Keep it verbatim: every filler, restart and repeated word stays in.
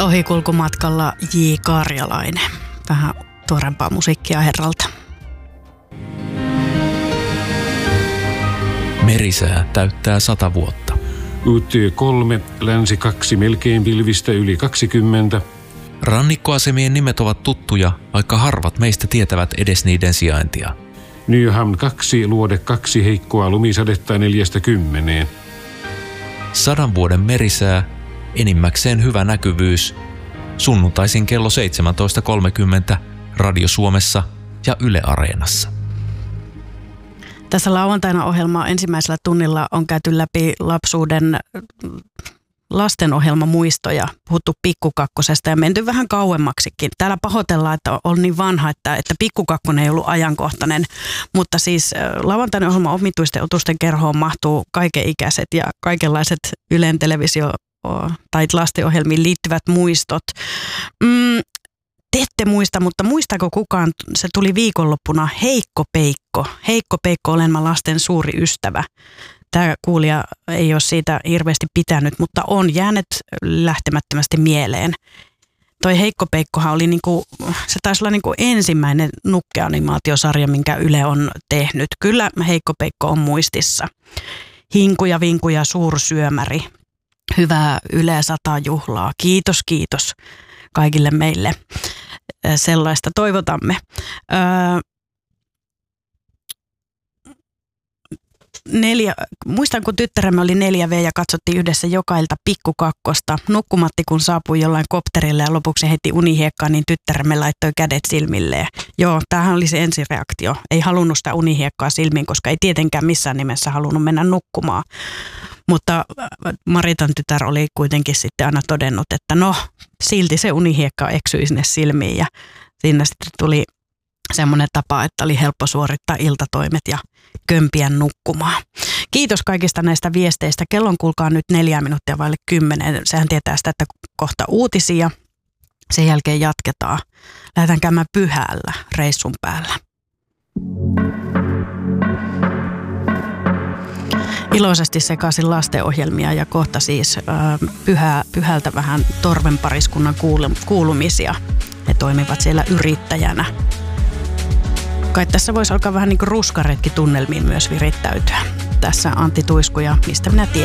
Ohikulkumatkalla J. Karjalainen. Vähän tuorempaa musiikkia herralta. Merisää täyttää sata vuotta. U T kolme, länsi kaksi, melkein pilvistä yli kaksikymmentä. Rannikkoasemien nimet ovat tuttuja, vaikka harvat meistä tietävät edes niiden sijaintia. Nyhamn kaksi, luode kaksi, heikkoa lumisadetta neljästä kymmeneen. Sadan vuoden merisää, enimmäkseen hyvä näkyvyys. Sunnuntaisin kello seitsemäntoista kolmekymmentä Radio Suomessa ja Yle Areenassa. Tässä lauantaina ohjelmaa ensimmäisellä tunnilla on käyty läpi lapsuuden lastenohjelmamuistoja, puhuttu Pikkukakkosesta ja menty vähän kauemmaksikin. Täällä pahoitellaan, että on niin vanha, että, että Pikkukakkonen ei ollut ajankohtainen, mutta siis lauantaina ohjelman omituisten otusten kerhoon mahtuu kaikenikäiset ja kaikenlaiset Ylen televisio- tai lastenohjelmiin liittyvät muistot. Mm, te ette muista, mutta muistako kukaan, se tuli viikonloppuna, Heikko Peikko. Heikko Peikko, olen mä lasten suuri ystävä. Tämä kuulija ei ole siitä hirveästi pitänyt, mutta on jäänyt lähtemättömästi mieleen. Toi Heikko Peikkohan oli niinku, se taisi olla niinku ensimmäinen nukkeanimaatiosarja, minkä Yle on tehnyt. Kyllä Heikko Peikko on muistissa. Hinku ja vinku ja suursyömäri. Hyvää Yle sata juhlaa. Kiitos, kiitos kaikille meille. Sellaista toivotamme. Öö, Neljä, muistan, kun tyttäremme oli neljä V ja katsottiin yhdessä joka ilta Pikkukakkosta. Nukkumatti kun saapui jollain kopterille ja lopuksi heitti unihiekkaan, niin tyttäremme laittoi kädet silmilleen. Joo, tämähän oli se ensireaktio. Ei halunnut sitä unihiekkaa silmiin, koska ei tietenkään missään nimessä halunnut mennä nukkumaan. Mutta Maritan tytär oli kuitenkin sitten aina todennut, että no, silti se unihiekka eksyi sinne silmiin. Ja siinä sitten tuli semmoinen tapa, että oli helppo suorittaa iltatoimet ja kömpiä nukkumaan. Kiitos kaikista näistä viesteistä. Kellon kuulkaa nyt neljä minuuttia vaille kymmenen. Sehän tietää sitä, että kohta uutisia. Sen jälkeen jatketaan. Lähdetään käymään Pyhällä reissun päällä. Iloisesti sekaisin lastenohjelmia ja kohta siis äh, pyhä, Pyhältä vähän Torven pariskunnan kuulumisia. He toimivat siellä yrittäjänä. Kai tässä voisi alkaa vähän niin kuin ruskaretki tunnelmiin myös virittäytyä. Tässä Antti Tuisku ja Mistä minä tiedän.